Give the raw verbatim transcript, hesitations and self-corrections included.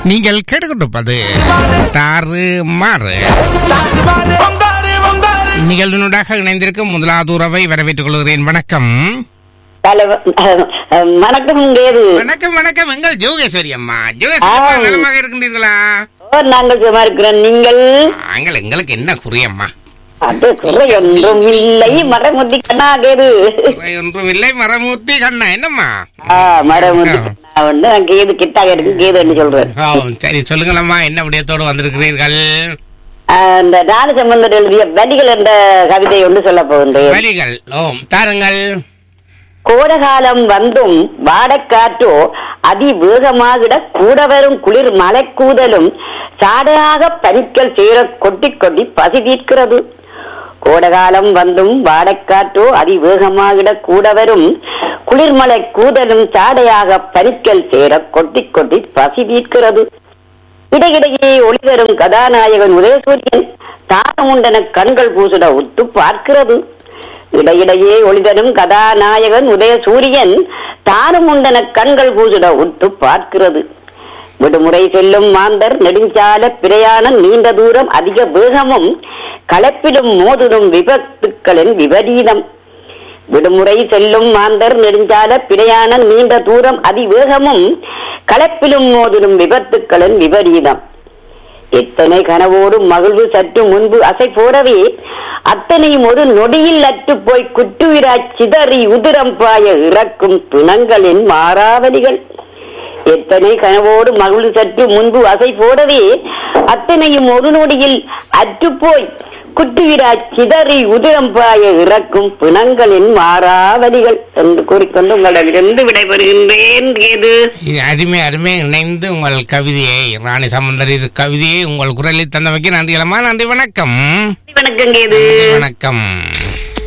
நீங்கள் கேட்டுக்கொண்டிருப்பது தாறு மாறு நிகழ்வினூடாக இணைந்திருக்கும் முதலாவது உறவை வரவேற்றுக் கொள்கிறேன். வணக்கம். வணக்கம். வணக்கம் வணக்கம். எங்கள் ஜோகேஸ்வரி அம்மா. ஜோகேஸ்வரி நலமாக இருக்கின்றீர்களா? நாங்கள் சும்மா இருக்கிறோம். நீங்கள்? நாங்கள் எங்களுக்கு என்ன குறியம்மா? அது குறை ஒன்றும் இல்லை மரமுத்தி கண்ணா. கேது ஒன்றும் இல்லை மரமூர்த்தி கண்ணா. என்னம்மா மரமுத்தி கண்ணா ஒன்று கேது கிட்டாக இருக்கு. கேதுன்னு சொல்றேன். சரி சொல்லுங்களம்மா, என்ன விடயத்தோடு வந்திருக்கிறீர்கள்? இந்த நாடு சம்பந்தர் எழுதிய வலிகள் என்ற கவிதை ஒன்று சொல்ல போகின்றேன். வலிகள் ஓம் தாருங்கள். கோடகாலம் வந்தும் வாடக்காற்றோ அதிவேகமாகிட கூட வரும் குளிர் மலை கூதலும் சாடையாக பனிக்கல் சேர கொட்டி கொட்டி பசி தீர்க்கிறது. கோடகாலம் வந்தும் வாடக்காற்றோ அதிவேகமாகிட கூட வரும் குளிர்மலை கூதலும் சாடையாக பனிக்கல் சேர கொட்டி கொட்டி பசி தீர்க்கிறது. இடையிடையே ஒளிவரும் கதாநாயகன் உதயசூரியன் தானமுண்டன கண்கள் பூசுட உத்து பார்க்கிறது. இடையிடையே ஒளிவரும் கதாநாயகன் உதயசூரியன் தானமுண்டன கண்கள் பூசுட உத்து பார்க்கிறது. விடுமுறை செல்லும் மாந்தர் நெடுஞ்சால பிரயாணம் நீண்ட தூரம் அதிக வேகமும் கலப்பிலும் மோதிடும் விபத்துக்களின் விபரீதம். விடுமுறை செல்லும் மாந்தர் நெடுஞ்சால பிரயாணம் நீண்ட தூரம் அதிவேகமும் கலப்பிலும் மோதிடும் விபத்துக்களின் விபரீதம். எத்தனை கனவோடு மகிழ்வு சற்று முன்பு அசை போடவே அத்தனையும் ஒரு நொடியில் அற்று போய் குட்டுவிராய் சிதறி உதிரம் பாய இறக்கும் பிணங்களின் மாறாவலிகள். எத்தனை கனவோடு மகிழ்வு சற்று முன்பு அசை போடவே அத்தனையும் ஒரு நொடியில் அற்றுப்போய் குட்டுவிராய் சிதறி உதிரம் பாய இறக்கும் பிணங்களின் மாறாவலிகள் என்று கூறிக்கொண்டு உங்களிடமிருந்து விடைபெறுகின்றேன். கேது அருமை அருமை இணைந்து உங்கள் கவிதையை ராணி சம்பந்தர் இது கவிதையை உங்கள் குரலில் தந்தமைக்கு நன்றி. நன்றி. வணக்கம். வணக்கம் கேது. வணக்கம்.